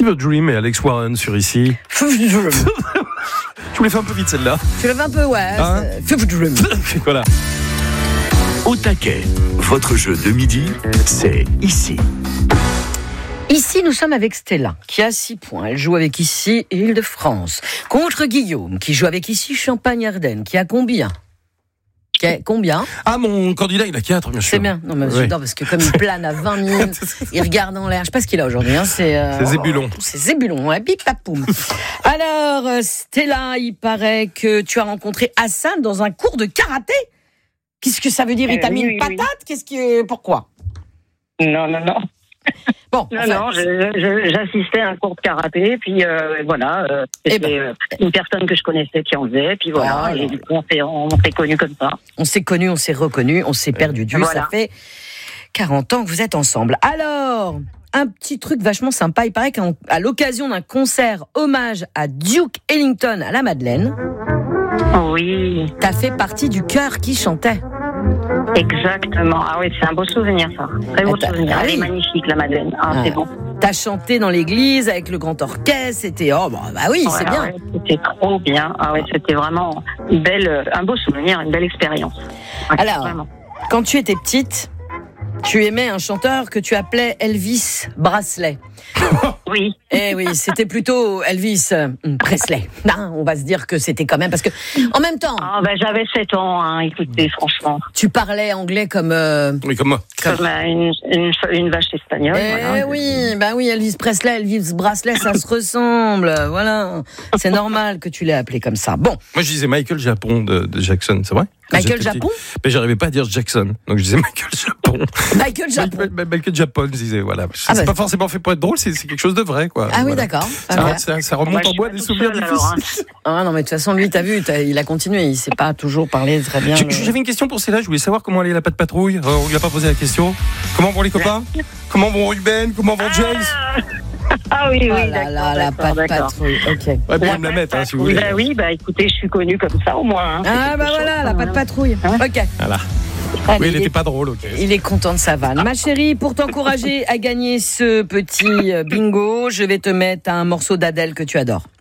Fever Dream et Alex Warren sur ici. Je vous l'ai fait un peu vite celle-là. Tu l'as fait un peu, ouais. Hein Fever Dream. Voilà. Au taquet, votre jeu de midi, c'est ici. Ici, nous sommes avec Stella, qui a 6 points. Elle joue avec ici Île-de-France. Contre Guillaume, qui joue avec ici Champagne-Ardenne, qui a combien ? Combien ? Ah, mon candidat, il a 4, bien sûr. C'est bien. Non, mais j'adore parce que comme il plane à 20 minutes, il regarde en l'air. Je sais pas ce qu'il a aujourd'hui. Hein. C'est Zébulon. C'est Zébulon, ouais. Bip, papoum. Alors, Stella, il paraît que tu as rencontré Hassan dans un cours de karaté. Qu'est-ce que ça veut dire ? Il t'a mis une patate ? Pourquoi ? Non. Bon, j'assistais à un cours de karaté, puis voilà, c'était une personne que je connaissais qui en faisait, puis voilà, et on s'est connus comme ça. On s'est connus, on s'est reconnus, on s'est perdu de vue, ça fait 40 ans que vous êtes ensemble. Alors, un petit truc vachement sympa, il paraît qu'à l'occasion d'un concert hommage à Duke Ellington à la Madeleine, oui, t'as fait partie du chœur qui chantait. Exactement. Ah oui, c'est un beau souvenir, ça. Très beau souvenir. Elle est magnifique, la Madeleine. C'est bon. T'as chanté dans l'église avec le grand orchestre. C'était c'est bien. Ouais, c'était trop bien. Ah ouais, c'était vraiment un beau souvenir, une belle expérience. Ouais, alors, vraiment. Quand tu étais petite, tu aimais un chanteur que tu appelais Elvis Presley. Oui. Eh oui, c'était plutôt Elvis Presley. Non, on va se dire que c'était quand même parce que en même temps. J'avais 7 ans, écoutez, franchement. Tu parlais anglais comme. Oui, comme moi. Comme une vache espagnole. Oui, Elvis Presley, Elvis Presley, ça se ressemble. Voilà, c'est normal que tu l'aies appelé comme ça. Bon. Moi, je disais Michael Japon de Jackson, c'est vrai ? Michael Japon ? Mais j'arrivais pas à dire Jackson, donc je disais Michael Japon. Michael Japon. Michael Japon, je disais, voilà. C'est pas forcément fait pour être drôle, c'est quelque chose de vrai, quoi. Ah oui, d'accord. Ça remonte en bois des souvenirs difficiles. Ah non, mais de toute façon, lui, t'as vu, il a continué, il sait pas toujours parler très bien. J'avais une question pour Céla, je voulais savoir comment allait la patte patrouille. On lui a pas posé la question. Comment vont les copains ? Comment vont Ruben ? Comment vont James ? Ah oui, d'accord. La patte patrouille, ok. Ouais, bien me la mettre, si vous voulez. Oui, écoutez, je suis connue comme ça au moins. La patte patrouille. Ok. Voilà. Allez, oui, il n'était pas drôle, ok. Il est content de sa vanne. Ma chérie, pour t'encourager à gagner ce petit bingo, je vais te mettre un morceau d'Adèle que tu adores.